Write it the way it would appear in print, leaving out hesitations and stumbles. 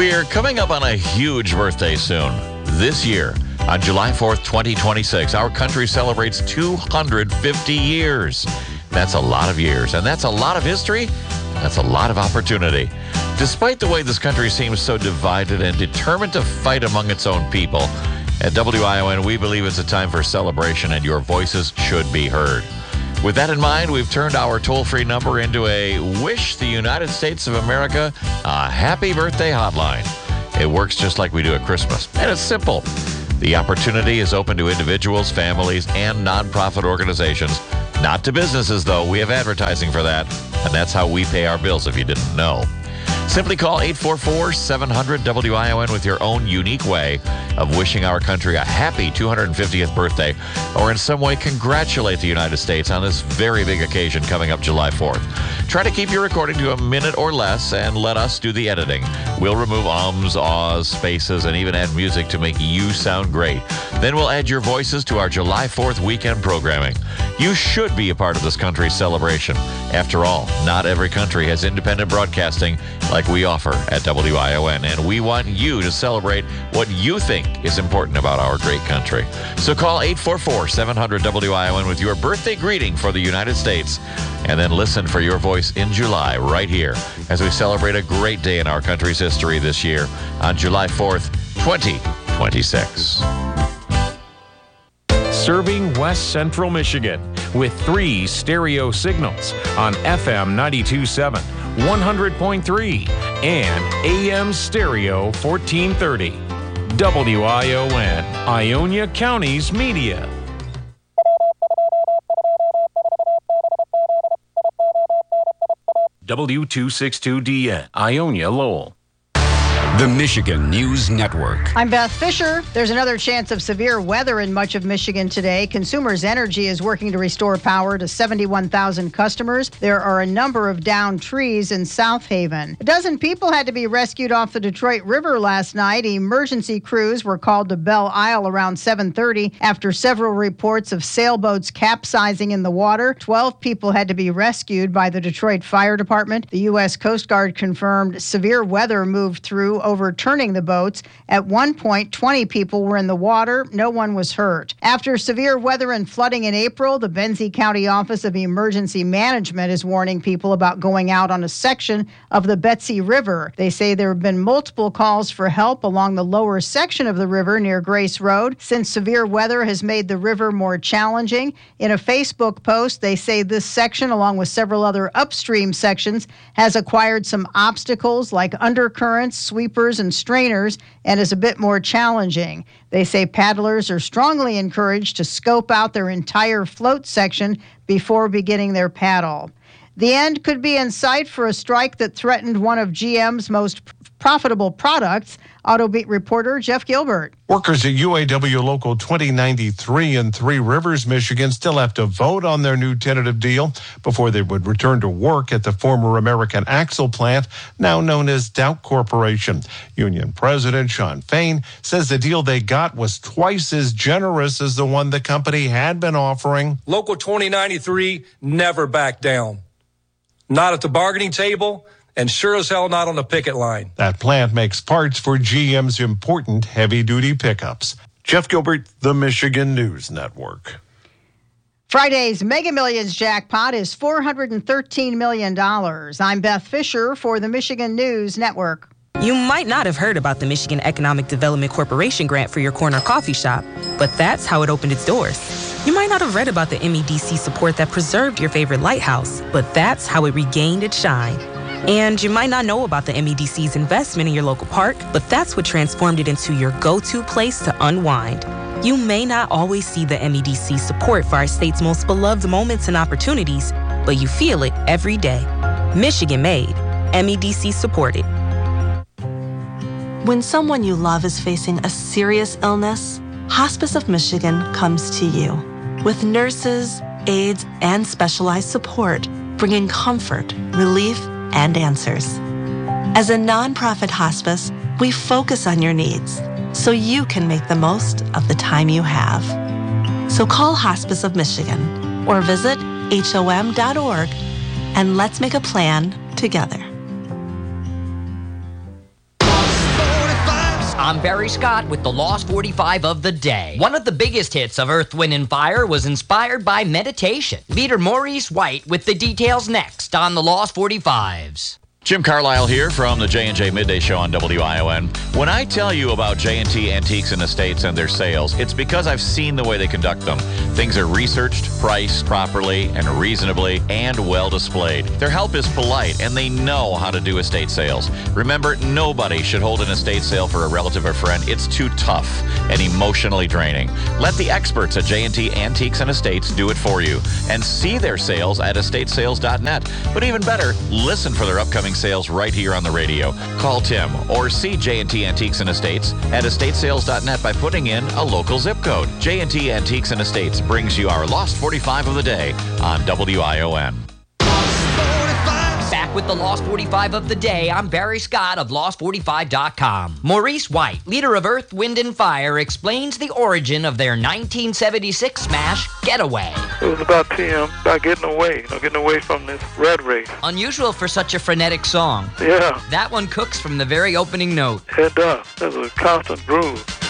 We're coming up on a huge birthday soon. This year, on July 4th, 2026, our country celebrates 250 years. That's a lot of years, and that's a lot of history. That's a lot of opportunity. Despite the way this country seems so divided and determined to fight among its own people, at WION, we believe it's a time for celebration, and your voices should be heard. With that in mind, we've turned our toll-free number into a Wish the United States of America a Happy Birthday hotline. It works just like we do at Christmas, and it's simple. The opportunity is open to individuals, families, and nonprofit organizations. Not to businesses, though. We have advertising for that, and that's how we pay our bills if you didn't know. Simply call 844-700-WION with your own unique way of wishing our country a happy 250th birthday, or in some way congratulate the United States on this very big occasion coming up July 4th. Try to keep your recording to a minute or less and let us do the editing. We'll remove ums, ahs, spaces, and even add music to make you sound great. Then we'll add your voices to our July 4th weekend programming. You should be a part of this country's celebration. After all, not every country has independent broadcasting like we offer at WION, and we want you to celebrate what you think is important about our great country. So call 844-700-WION with your birthday greeting for the United States, and then listen for your voice in July right here as we celebrate a great day in our country's history this year on July 4th, 2026. Serving West Central Michigan with 3 stereo signals on FM 92.7, 100.3, and AM stereo 1430. WION, Ionia County's media. W262DN, Ionia Lowell. The Michigan News Network. I'm Beth Fisher. There's another chance of severe weather in much of Michigan today. Consumers Energy is working to restore power to 71,000 customers. There are a number of downed trees in South Haven. A dozen people had to be rescued off the Detroit River last night. Emergency crews were called to Belle Isle around 7:30 after several reports of sailboats capsizing in the water. 12 people had to be rescued by the Detroit Fire Department. The U.S. Coast Guard confirmed severe weather moved through, overturning the boats. At one point, 20 people were in the water. No one was hurt. After severe weather and flooding in April, the Benzie County Office of Emergency Management is warning people about going out on a section of the Betsy River. They say there have been multiple calls for help along the lower section of the river near Grace Road since severe weather has made the river more challenging. In a Facebook post, they say this section, along with several other upstream sections, has acquired some obstacles like undercurrents, sweepers, and strainers, and is a bit more challenging. They say paddlers are strongly encouraged to scope out their entire float section before beginning their paddle. The end could be in sight for a strike that threatened one of GM's most profitable products. AutoBeat reporter Jeff Gilbert. Workers at UAW Local 2093 in Three Rivers, Michigan, still have to vote on their new tentative deal before they would return to work at the former American Axle plant, now known as Dow Corporation. Union President Sean Fain says the deal they got was twice as generous as the one the company had been offering. Local 2093 never backed down. Not at the bargaining table, and sure as hell not on the picket line. That plant makes parts for GM's important heavy-duty pickups. Jeff Gilbert, the Michigan News Network. Friday's Mega Millions jackpot is $413 million. I'm Beth Fisher for the Michigan News Network. You might not have heard about the Michigan Economic Development Corporation grant for your corner coffee shop, but that's how it opened its doors. You might not have read about the MEDC support that preserved your favorite lighthouse, but that's how it regained its shine. And you might not know about the MEDC's investment in your local park, but that's what transformed it into your go-to place to unwind. You may not always see the MEDC support for our state's most beloved moments and opportunities, but you feel it every day. Michigan made. MEDC supported. When someone you love is facing a serious illness, Hospice of Michigan comes to you with nurses, aides, and specialized support, bringing comfort, relief, and answers. As a nonprofit hospice, we focus on your needs so you can make the most of the time you have. So call Hospice of Michigan or visit HOM.org and let's make a plan together. I'm Barry Scott with the Lost 45 of the day. One of the biggest hits of Earth, Wind & Fire was inspired by meditation. Leader Maurice White with the details next on the Lost 45s. Jim Carlisle here from the J&J Midday Show on WION. When I tell you about J&T Antiques and Estates and their sales, it's because I've seen the way they conduct them. Things are researched, priced properly and reasonably, and well displayed. Their help is polite, and they know how to do estate sales. Remember, nobody should hold an estate sale for a relative or friend. It's too tough and emotionally draining. Let the experts at J&T Antiques and Estates do it for you. And see their sales at estatesales.net. But even better, listen for their upcoming sales right here on the radio. Call Tim or see J&T Antiques and Estates at estatesales.net by putting in a local zip code. J&T Antiques and Estates brings you our Lost 45 of the day on WION. Back with the Lost 45 of the day, I'm Barry Scott of Lost45.com. Maurice White, leader of Earth, Wind & Fire, explains the origin of their 1976 smash, Getaway. It was about TM, about getting away from this red race. Unusual for such a frenetic song. Yeah. That one cooks from the very opening note. It does. There's a constant groove.